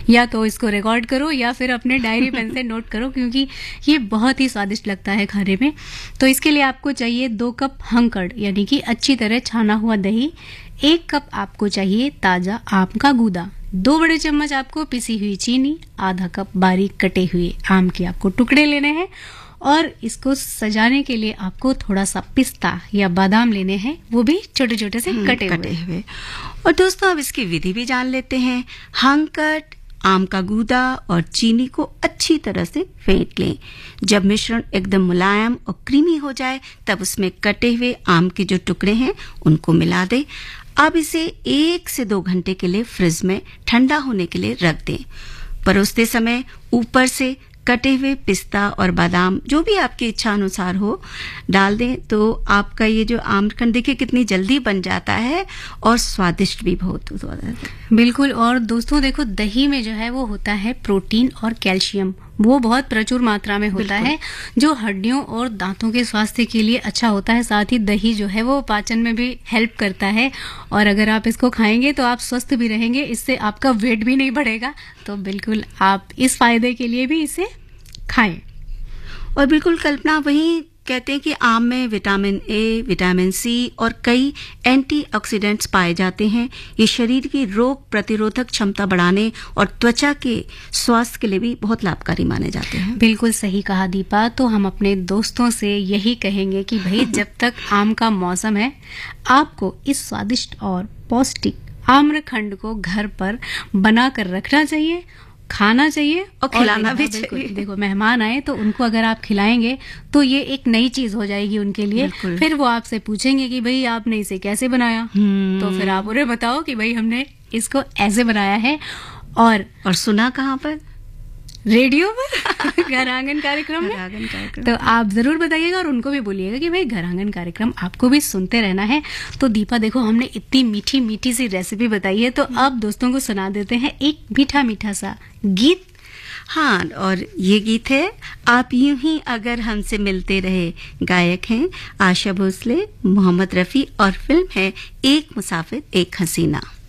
या तो इसको रिकॉर्ड करो या फिर अपने डायरी पेन से नोट करो, क्योंकि ये बहुत ही स्वादिष्ट लगता है खाने में। तो इसके लिए आपको चाहिए 2 कप हंकड़ यानी कि अच्छी तरह छाना हुआ दही, 1 कप आपको चाहिए ताजा आम का गूदा, 2 बड़े चम्मच आपको पिसी हुई चीनी, आधा कप बारीक कटे हुए आम के आपको टुकड़े लेने हैं, और इसको सजाने के लिए आपको थोड़ा सा पिस्ता या बादाम लेने हैं, वो भी छोटे छोटे से कटे हुए। और दोस्तों अब इसकी विधि भी जान लेते हैं। हंकट, आम का गूदा और चीनी को अच्छी तरह से फेंट लें। जब मिश्रण एकदम मुलायम और क्रीमी हो जाए तब उसमें कटे हुए आम के जो टुकड़े हैं उनको मिला दें। अब इसे 1 से 2 घंटे के लिए फ्रिज में ठंडा होने के लिए रख दें। परोसते समय ऊपर से कटे हुए पिस्ता और बादाम जो भी आपकी इच्छा अनुसार हो डाल दें, तो आपका ये जो आम्रखंड देखिए कितनी जल्दी बन जाता है और स्वादिष्ट भी बहुत होता है। बिल्कुल। और दोस्तों देखो, दही में जो है वो होता है प्रोटीन और कैल्शियम, वो बहुत प्रचुर मात्रा में होता है, जो हड्डियों और दांतों के स्वास्थ्य के लिए अच्छा होता है। साथ ही दही जो है वो पाचन में भी हेल्प करता है, और अगर आप इसको खाएंगे तो आप स्वस्थ भी रहेंगे, इससे आपका वेट भी नहीं बढ़ेगा। तो बिल्कुल आप इस फायदे के लिए भी इसे खाएं। और बिल्कुल कल्पना, वही कहते हैं कि आम में विटामिन ए, विटामिन सी और कई एंटीऑक्सीडेंट्स पाए जाते हैं। ये शरीर की रोग प्रतिरोधक क्षमता बढ़ाने और त्वचा के स्वास्थ्य के लिए भी बहुत लाभकारी माने जाते हैं। बिल्कुल सही कहा दीपा। तो हम अपने दोस्तों से यही कहेंगे कि भाई जब तक आम का मौसम है, आपको इस स्वादिष्ट और पौष्टिक आम्रखंड को घर पर बना कर रखना चाहिए, खाना चाहिए और खिलाना भी चाहिए। देखो, मेहमान आए तो उनको अगर आप खिलाएंगे तो ये एक नई चीज हो जाएगी उनके लिए। फिर वो आपसे पूछेंगे कि भाई आपने इसे कैसे बनाया, तो फिर आप उन्हें बताओ कि भाई हमने इसको ऐसे बनाया है। और सुना कहाँ पर? रेडियो पर घर आंगन कार्यक्रम में। तो आप जरूर बताइएगा और उनको भी बोलिएगा कि भाई घर आंगन कार्यक्रम आपको भी सुनते रहना है। तो दीपा देखो, हमने इतनी मीठी मीठी सी रेसिपी बताई है, तो अब दोस्तों को सुना देते हैं एक मीठा मीठा सा गीत। हाँ, और ये गीत है आप यूं ही अगर हमसे मिलते रहे। गायक हैं आशा भोसले, मोहम्मद रफी और फिल्म है एक मुसाफिर एक हसीना।